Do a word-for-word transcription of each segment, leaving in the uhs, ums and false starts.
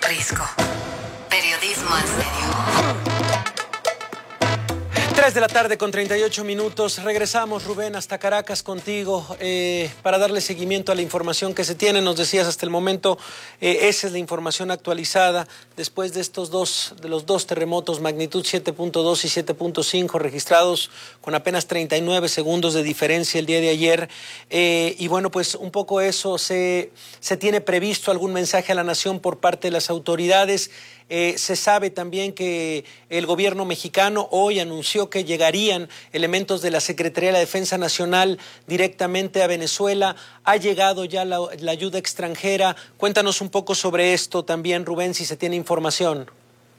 Risco. Periodismo en serio. tres de la tarde con treinta y ocho minutos. Regresamos, Rubén, hasta Caracas contigo eh, para darle seguimiento a la información que se tiene. Nos decías hasta el momento, eh, esa es la información actualizada después de estos dos, de los dos terremotos, magnitud siete punto dos y siete punto cinco, registrados con apenas treinta y nueve segundos de diferencia el día de ayer. Eh, y bueno, pues un poco eso, se, se tiene previsto algún mensaje a la nación por parte de las autoridades. Eh, se sabe también que el gobierno mexicano hoy anunció que llegarían elementos de la Secretaría de la Defensa Nacional directamente a Venezuela. Ha llegado ya la, la ayuda extranjera. Cuéntanos un poco sobre esto también, Rubén, si se tiene información.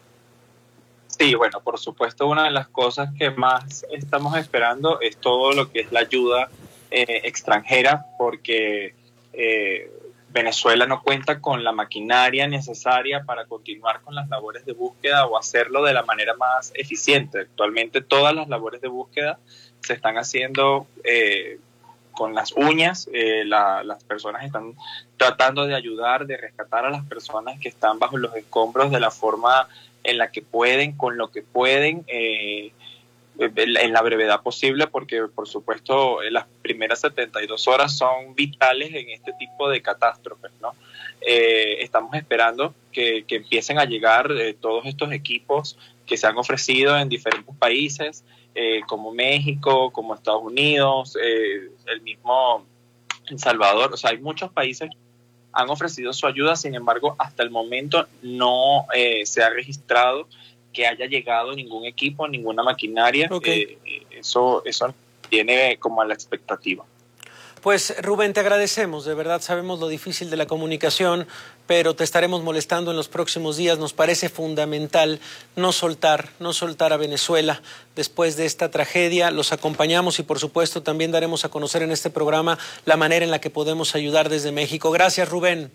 Sí, bueno, por supuesto, una de las cosas que más estamos esperando es todo lo que es la ayuda eh, extranjera, porque eh, Venezuela no cuenta con la maquinaria necesaria para continuar con las labores de búsqueda o hacerlo de la manera más eficiente. Actualmente todas las labores de búsqueda se están haciendo eh, con las uñas. Eh, la, las personas están tratando de ayudar, de rescatar a las personas que están bajo los escombros de la forma en la que pueden, con lo que pueden, eh, en la brevedad posible, porque por supuesto las primeras setenta y dos horas son vitales en este tipo de catástrofes, ¿no? Eh, estamos esperando que, que empiecen a llegar eh, todos estos equipos que se han ofrecido en diferentes países, eh, como México, como Estados Unidos, eh, el mismo El Salvador. O sea, hay muchos países que han ofrecido su ayuda, sin embargo, hasta el momento no eh, se ha registrado que haya llegado ningún equipo, ninguna maquinaria. Okay. Eh, eso, eso tiene como a la expectativa. Pues Rubén, te agradecemos, de verdad sabemos lo difícil de la comunicación, pero te estaremos molestando en los próximos días. Nos parece fundamental no soltar, no soltar a Venezuela después de esta tragedia. Los acompañamos y por supuesto también daremos a conocer en este programa la manera en la que podemos ayudar desde México. Gracias, Rubén.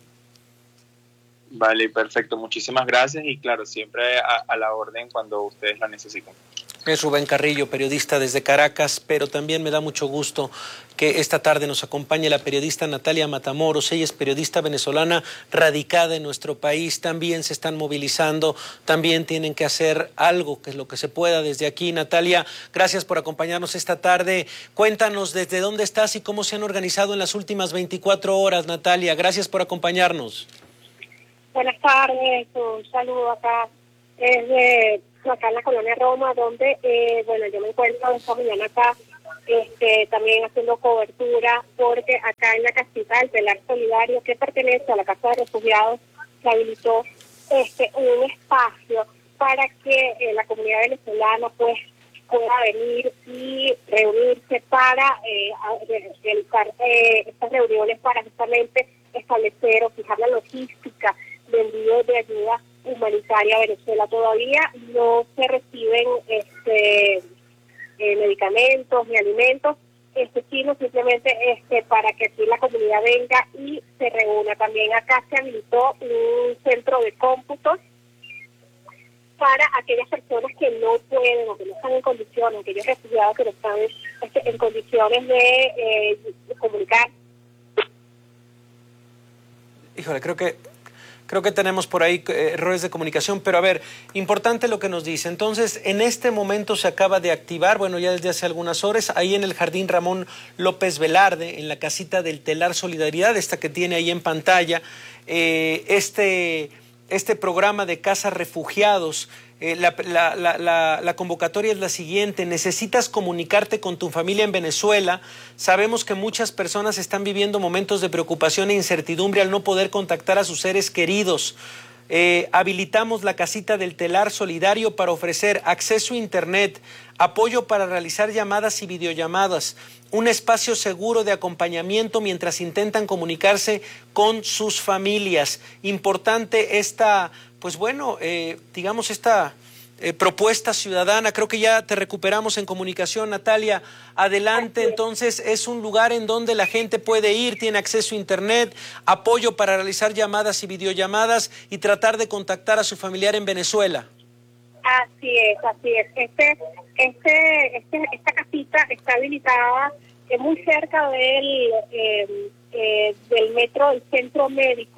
Vale, perfecto. Muchísimas gracias y claro, siempre a, a la orden cuando ustedes la necesiten. Es Rubén Carrillo, periodista desde Caracas, pero también me da mucho gusto que esta tarde nos acompañe la periodista Natalia Matamoros. Ella es periodista venezolana radicada en nuestro país. También se están movilizando, también tienen que hacer algo, que es lo que se pueda desde aquí. Natalia, gracias por acompañarnos esta tarde. Cuéntanos desde dónde estás y cómo se han organizado en las últimas veinticuatro horas, Natalia. Gracias por acompañarnos. Buenas tardes, un saludo acá desde acá en la colonia Roma, donde, eh, bueno, yo me encuentro esta mañana acá, este, también haciendo cobertura, porque acá en la casita del Telar Solidario, que pertenece a la Casa de Refugiados, se habilitó este, un espacio para que eh, la comunidad venezolana, pues, pueda venir y reunirse para eh, realizar eh, estas reuniones para justamente establecer o fijar la logística de envío de ayuda humanitaria a Venezuela. Todavía no se reciben este eh, medicamentos ni alimentos, este sino simplemente este para que aquí la comunidad venga y se reúna. También acá se habilitó un centro de cómputos para aquellas personas que no pueden o que no están en condiciones, aquellos refugiados que no están este, en condiciones de, eh, de comunicar. Híjole, creo que Creo que tenemos por ahí eh, errores de comunicación, pero a ver, importante lo que nos dice. Entonces, en este momento se acaba de activar, bueno, ya desde hace algunas horas, ahí en el Jardín Ramón López Velarde, en la casita del Telar Solidaridad, esta que tiene ahí en pantalla, eh, este, este programa de casas refugiados. Eh, la, la, la, la, la convocatoria es la siguiente: necesitas comunicarte con tu familia en Venezuela. Sabemos que muchas personas están viviendo momentos de preocupación e incertidumbre al no poder contactar a sus seres queridos. Eh, habilitamos la casita del Telar Solidario para ofrecer acceso a internet, apoyo para realizar llamadas y videollamadas, un espacio seguro de acompañamiento mientras intentan comunicarse con sus familias. Importante esta, pues bueno, eh, digamos esta eh, propuesta ciudadana. Creo que ya te recuperamos en comunicación, Natalia. Adelante, entonces, es un lugar en donde la gente puede ir, tiene acceso a internet, apoyo para realizar llamadas y videollamadas y tratar de contactar a su familiar en Venezuela. Así es, así es. Este, este, este, esta casita está habilitada eh, muy cerca del, eh, eh, del metro, del centro médico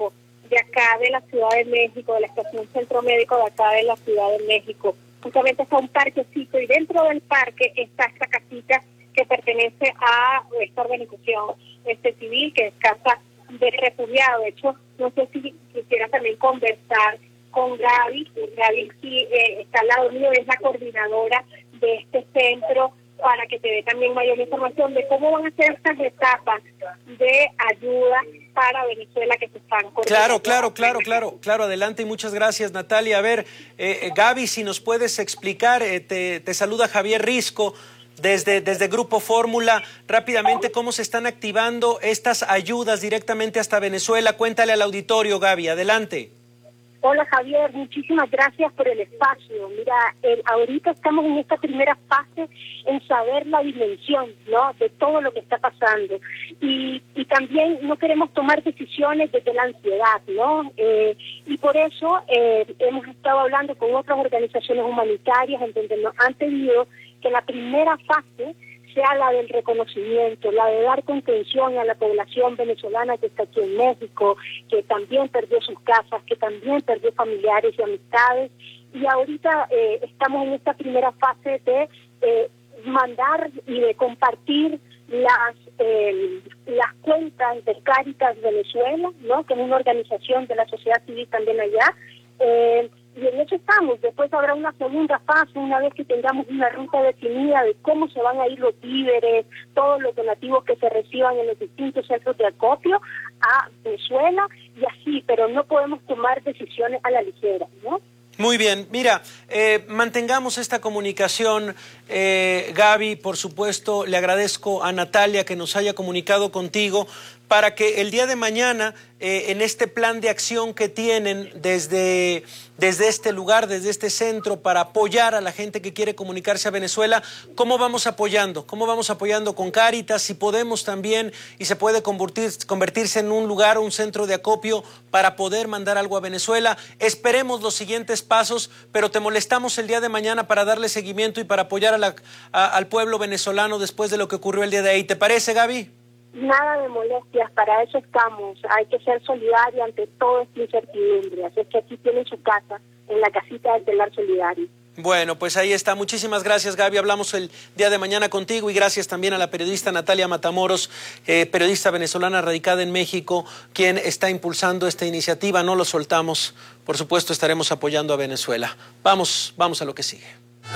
de acá de la Ciudad de México, de la Estación Centro Médico de acá de la Ciudad de México. Justamente está un parquecito y dentro del parque está esta casita que pertenece a esta organización este civil, que es Casa de Refugiados. De hecho, no sé si quisiera también conversar con Gaby. Gaby sí eh, está al lado mío, es la coordinadora de este centro, para que te dé también mayor información de cómo van a ser estas etapas de ayuda para Venezuela que se están coordinando. Claro, claro, claro, claro, claro, adelante y muchas gracias, Natalia. A ver, eh, Gaby, si nos puedes explicar, eh, te, te saluda Javier Risco desde, desde Grupo Fórmula, rápidamente cómo se están activando estas ayudas directamente hasta Venezuela. Cuéntale al auditorio, Gaby, adelante. Hola Javier, muchísimas gracias por el espacio. Mira, el, ahorita estamos en esta primera fase en saber la dimensión, ¿no?, de todo lo que está pasando. Y, y también no queremos tomar decisiones desde la ansiedad, ¿no? Eh, y por eso eh, hemos estado hablando con otras organizaciones humanitarias en donde nos han pedido que la primera fase sea la del reconocimiento, la de dar contención a la población venezolana que está aquí en México, que también perdió sus casas, que también perdió familiares y amistades. Y ahorita eh, estamos en esta primera fase de eh, mandar y de compartir las eh, las cuentas de Cáritas Venezuela, ¿no?, que es una organización de la sociedad civil también allá. Eh, Y en eso estamos. Después habrá una segunda fase, una vez que tengamos una ruta definida de cómo se van a ir los víveres, todos los donativos que se reciban en los distintos centros de acopio a Venezuela, y así, pero no podemos tomar decisiones a la ligera, ¿no? Muy bien, mira, eh, mantengamos esta comunicación, eh, Gaby, por supuesto, le agradezco a Natalia que nos haya comunicado contigo para que el día de mañana, eh, en este plan de acción que tienen desde, desde este lugar, desde este centro, para apoyar a la gente que quiere comunicarse a Venezuela, ¿cómo vamos apoyando? ¿Cómo vamos apoyando con Cáritas? Si podemos también, y se puede convertir, convertirse en un lugar, un centro de acopio para poder mandar algo a Venezuela. Esperemos los siguientes pasos, pero te molestamos el día de mañana para darle seguimiento y para apoyar a la, a, al pueblo venezolano después de lo que ocurrió el día de ahí. ¿Te parece, Gaby? Nada de molestias, para eso estamos. Hay que ser solidario ante toda esta incertidumbre. Así es que aquí tienen su casa, en la casita del Telar Solidario. Bueno, pues ahí está. Muchísimas gracias, Gaby. Hablamos el día de mañana contigo y gracias también a la periodista Natalia Matamoros, eh, periodista venezolana radicada en México, quien está impulsando esta iniciativa. No lo soltamos. Por supuesto, estaremos apoyando a Venezuela. Vamos, vamos a lo que sigue.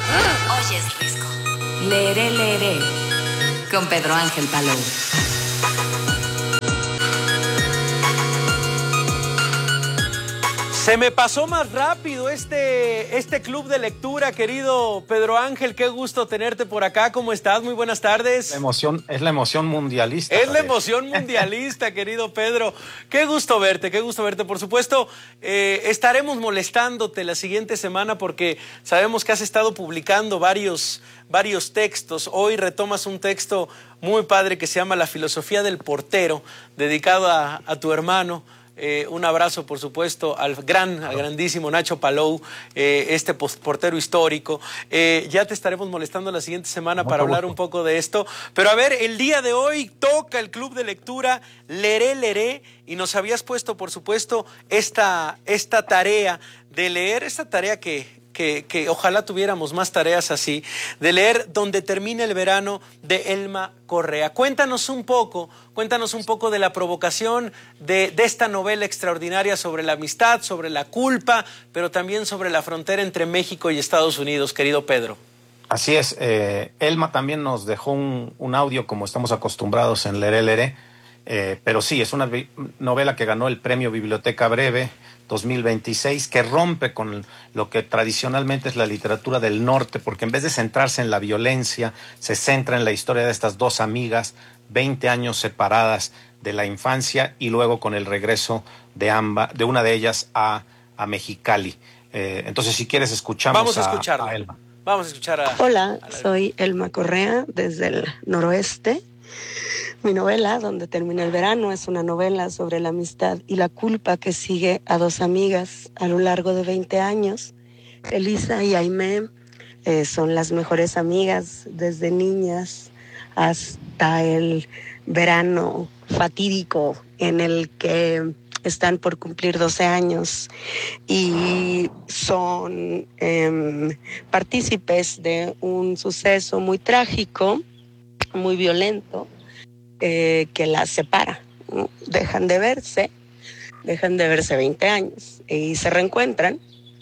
Oyes Risco. Leeré, leeré. Con Pedro Ángel Palou. Se me pasó más rápido este, este club de lectura, querido Pedro Ángel. Qué gusto tenerte por acá. ¿Cómo estás? Muy buenas tardes. La emoción, es la emoción mundialista. Es la emoción mundialista, querido Pedro. Qué gusto verte, qué gusto verte. Por supuesto, eh, estaremos molestándote la siguiente semana porque sabemos que has estado publicando varios, varios textos. Hoy retomas un texto muy padre que se llama La filosofía del portero, dedicado a, a tu hermano. Eh, un abrazo, por supuesto, al gran, al grandísimo Nacho Palou, eh, este portero histórico. Eh, ya te estaremos molestando la siguiente semana para hablar un poco de esto. Pero a ver, el día de hoy toca el club de lectura Leeré, leeré, y nos habías puesto, por supuesto, esta, esta tarea de leer, esta tarea que... Que, que ojalá tuviéramos más tareas así, de leer Donde termina el verano, de Elma Correa. Cuéntanos un poco, cuéntanos un poco de la provocación de, de esta novela extraordinaria sobre la amistad, sobre la culpa, pero también sobre la frontera entre México y Estados Unidos, querido Pedro. Así es, eh, Elma también nos dejó un, un audio como estamos acostumbrados en Leeré, leeré, eh, pero sí, es una novela que ganó el premio Biblioteca Breve dos mil veintiséis, que rompe con lo que tradicionalmente es la literatura del norte, porque en vez de centrarse en la violencia, se centra en la historia de estas dos amigas, veinte años separadas de la infancia y luego con el regreso de ambas, de una de ellas a, a Mexicali. Eh, entonces, si quieres, escuchamos Vamos a, a, a Elma. Vamos a escuchar a... Hola, a la... soy Elma Correa, desde el noroeste. Mi novela, Donde termina el verano, es una novela sobre la amistad y la culpa que sigue a dos amigas a lo largo de veinte años. Elisa y Aimé eh, son las mejores amigas desde niñas hasta el verano fatídico en el que están por cumplir doce años y son eh, partícipes de un suceso muy trágico, muy violento, eh, que las separa, ¿no? Dejan de verse, dejan de verse veinte años y se reencuentran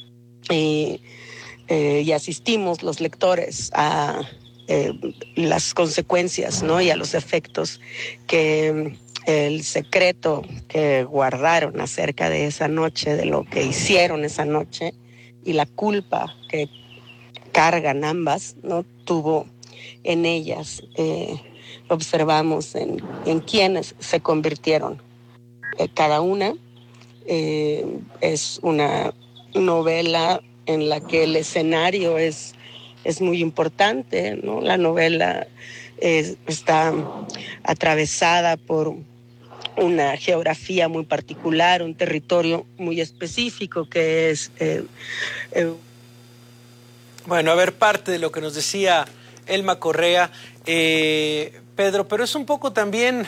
y, eh, y asistimos los lectores a eh, las consecuencias, ¿no? Y a los efectos que el secreto que guardaron acerca de esa noche, de lo que hicieron esa noche y la culpa que cargan ambas, ¿no? Tuvo en ellas. Eh, observamos en, en quienes se convirtieron eh, cada una. Eh, es una novela en la que el escenario es, es muy importante, ¿no? La novela eh, está atravesada por una geografía muy particular, un territorio muy específico que es... Eh, eh... Bueno, a ver, parte de lo que nos decía Elma Correa, eh, Pedro, pero es un poco también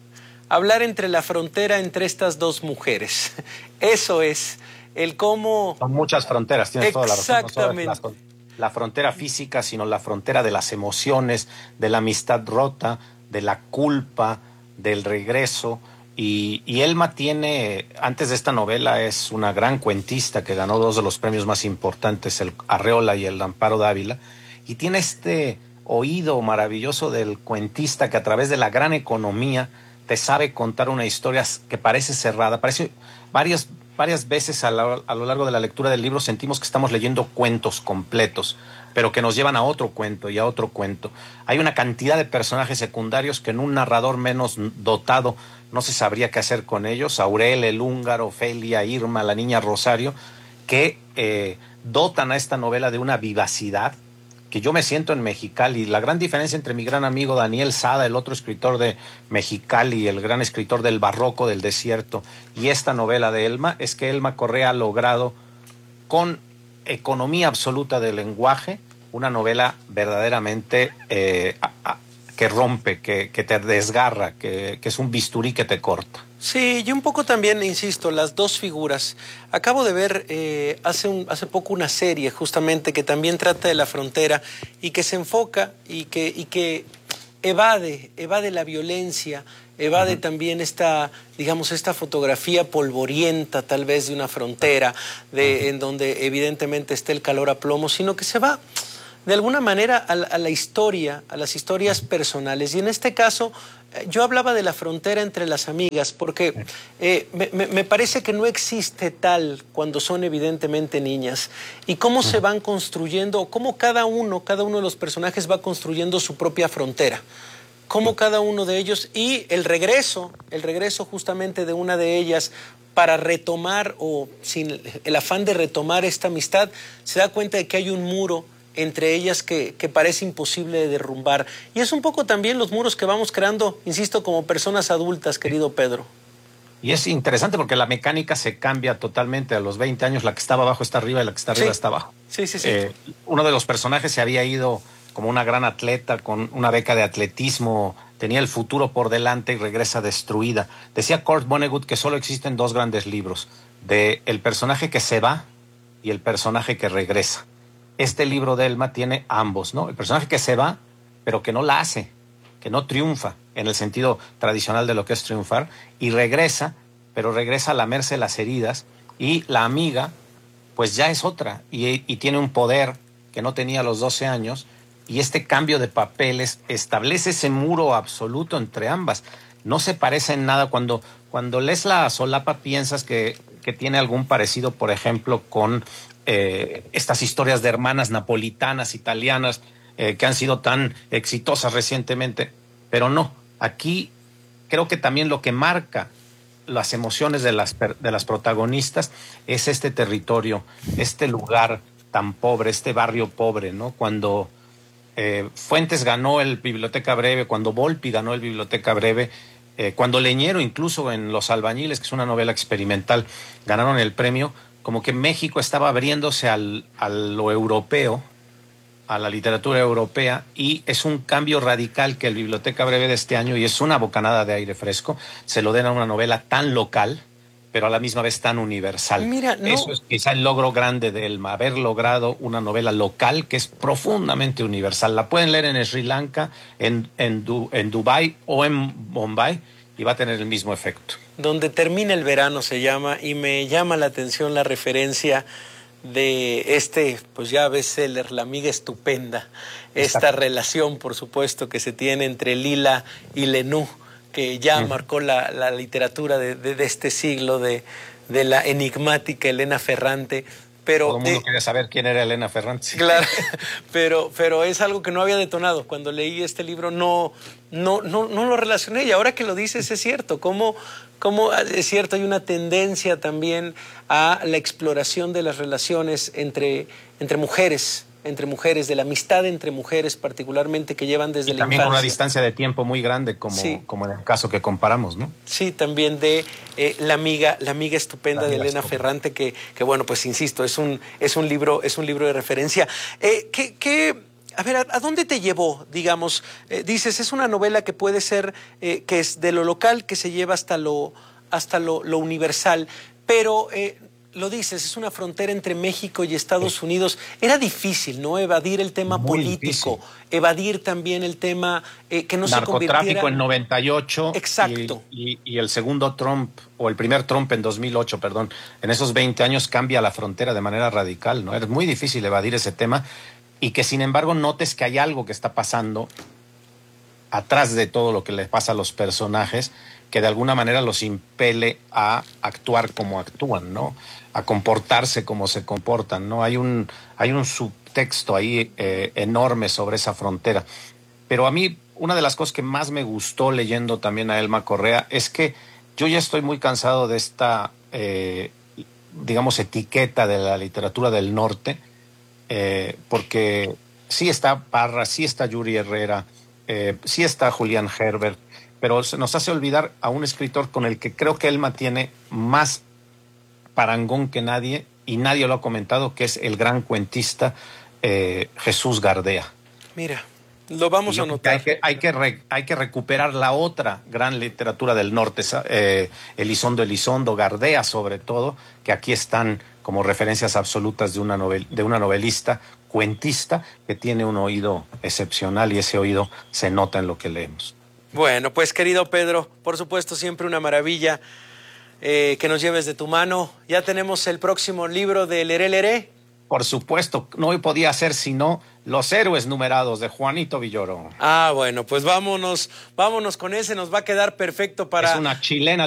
hablar entre la frontera entre estas dos mujeres. Eso es, el cómo... Son muchas fronteras, tienes toda la razón. Exactamente. No solo la, la frontera física, sino la frontera de las emociones, de la amistad rota, de la culpa, del regreso. Y, y Elma tiene, antes de esta novela, es una gran cuentista que ganó dos de los premios más importantes, el Arreola y el Amparo Dávila, y tiene este oído maravilloso del cuentista que a través de la gran economía te sabe contar una historia que parece cerrada. Parece varias, varias veces a, la, a lo largo de la lectura del libro sentimos que estamos leyendo cuentos completos, pero que nos llevan a otro cuento y a otro cuento. Hay una cantidad de personajes secundarios que en un narrador menos dotado no se sabría qué hacer con ellos. Aurel, el húngaro, Ofelia, Irma, la niña Rosario, que eh, dotan a esta novela de una vivacidad que yo me siento en Mexicali. La gran diferencia entre mi gran amigo Daniel Sada, el otro escritor de Mexicali, el gran escritor del barroco del desierto, y esta novela de Elma, es que Elma Correa ha logrado, con economía absoluta del lenguaje, una novela verdaderamente eh, a, a, que rompe, que, que te desgarra, que, que es un bisturí que te corta. Sí, y un poco también, insisto, las dos figuras. Acabo de ver eh, hace, un, hace poco una serie justamente que también trata de la frontera y que se enfoca y que, y que evade, evade la violencia, evade uh-huh. también esta, digamos, esta fotografía polvorienta tal vez de una frontera, de, uh-huh. en donde evidentemente está el calor a plomo, sino que se va de alguna manera a la, a la historia, a las historias personales. Y en este caso, yo hablaba de la frontera entre las amigas, porque eh, me, me parece que no existe tal cuando son evidentemente niñas. Y cómo se van construyendo, cómo cada uno, cada uno de los personajes va construyendo su propia frontera. Cómo cada uno de ellos, y el regreso, el regreso justamente de una de ellas para retomar, o sin el afán de retomar esta amistad, se da cuenta de que hay un muro entre ellas que, que parece imposible de derrumbar. Y es un poco también los muros que vamos creando, insisto, como personas adultas, querido Pedro. Y es interesante porque la mecánica se cambia totalmente a los veinte años, la que estaba abajo está arriba y la que está arriba sí. está abajo. Sí, sí, sí. Eh, uno de los personajes se había ido como una gran atleta, con una beca de atletismo, tenía el futuro por delante y regresa destruida. Decía Kurt Vonnegut que solo existen dos grandes libros, de el personaje que se va y el personaje que regresa. Este libro de Elma tiene ambos, ¿no? El personaje que se va, pero que no la hace, que no triunfa en el sentido tradicional de lo que es triunfar, y regresa, pero regresa a lamerse las heridas, y la amiga, pues ya es otra, y, y tiene un poder que no tenía a los doce años, y este cambio de papeles establece ese muro absoluto entre ambas. No se parece en nada. Cuando, cuando lees la solapa piensas que, que tiene algún parecido, por ejemplo, con Eh, estas historias de hermanas napolitanas, italianas, eh, que han sido tan exitosas recientemente, pero no, aquí creo que también lo que marca las emociones de las, de las protagonistas es este territorio, este lugar tan pobre, este barrio pobre, ¿no? Cuando eh, Fuentes ganó el Biblioteca Breve, cuando Volpi ganó el Biblioteca Breve, eh, cuando Leñero, incluso en Los Albañiles, que es una novela experimental, ganaron el premio, como que México estaba abriéndose al, a lo europeo, a la literatura europea, y es un cambio radical que el Biblioteca Breve de este año, y es una bocanada de aire fresco, se lo den a una novela tan local, pero a la misma vez tan universal. Mira, no. Eso es quizá el logro grande de Elma, haber logrado una novela local que es profundamente universal. La pueden leer en Sri Lanka, en, en, du, en Dubái o en Bombay y va a tener el mismo efecto. Donde termina el verano se llama, y me llama la atención la referencia de este, pues ya bestseller, La amiga estupenda, esta Exacto. relación, por supuesto, que se tiene entre Lila y Lenú, que ya uh-huh. marcó la, la literatura de, de, de este siglo, de, de la enigmática Elena Ferrante. Pero, todo el mundo eh, quería saber quién era Elena Ferrante. Sí. Claro, pero, pero es algo que no había detonado. Cuando leí este libro no, no, no, no lo relacioné, y ahora que lo dices es cierto. Cómo, cómo es cierto, hay una tendencia también a la exploración de las relaciones entre, entre mujeres, entre mujeres, de la amistad entre mujeres particularmente, que llevan desde y la también infancia. con una distancia de tiempo muy grande, como, sí. como en el caso que comparamos, ¿no? Sí, también de eh, la amiga, la amiga estupenda la amiga de Elena estupenda. Ferrante, que, que bueno, pues insisto, es un, es un libro, es un libro de referencia. Eh, ¿qué, qué, a ver, ¿a, a dónde te llevó, digamos? Eh, dices, es una novela que puede ser, eh, que es de lo local, que se lleva hasta lo, hasta lo, lo universal, pero eh, lo dices, es una frontera entre México y Estados sí. Unidos. Era difícil, ¿no? Evadir el tema Muy político, difícil. evadir también el tema eh, que no se convirtiera... Narcotráfico en noventa y ocho. Exacto. Y, y, y el segundo Trump, o el primer Trump en dos mil ocho, perdón, en esos veinte años cambia la frontera de manera radical, ¿no? Es muy difícil evadir ese tema y que sin embargo notes que hay algo que está pasando atrás de todo lo que les pasa a los personajes, que de alguna manera los impele a actuar como actúan, ¿no? A comportarse como se comportan, ¿no? Hay un, hay un subtexto ahí eh, enorme sobre esa frontera. Pero a mí, una de las cosas que más me gustó leyendo también a Elma Correa es que yo ya estoy muy cansado de esta, eh, digamos, etiqueta de la literatura del norte, eh, porque sí está Parra, sí está Yuri Herrera, eh, sí está Julián Herbert, pero se nos hace olvidar a un escritor con el que creo que Elma tiene más parangón que nadie, y nadie lo ha comentado, que es el gran cuentista eh, Jesús Gardea. Mira, lo vamos a notar. Hay que, hay, que re, hay que recuperar la otra gran literatura del norte, eh, Elizondo Elizondo, Gardea sobre todo, que aquí están como referencias absolutas de una, novel, de una novelista, cuentista, que tiene un oído excepcional, y ese oído se nota en lo que leemos. Bueno, pues querido Pedro, por supuesto siempre una maravilla eh, que nos lleves de tu mano. Ya tenemos el próximo libro de Leré Leré. Por supuesto, no podía ser sino Los héroes numerados de Juanito Villoro. Ah, bueno, pues vámonos, vámonos con ese, nos va a quedar perfecto para... Es una chilena